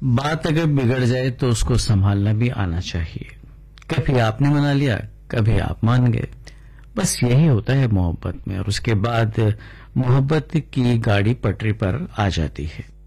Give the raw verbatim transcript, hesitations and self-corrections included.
बात अगर बिगड़ जाए तो उसको संभालना भी आना चाहिए। कभी आपने मना लिया, कभी आप मान गए। बस यही होता है मोहब्बत में, और उसके बाद मोहब्बत की गाड़ी पटरी पर आ जाती है।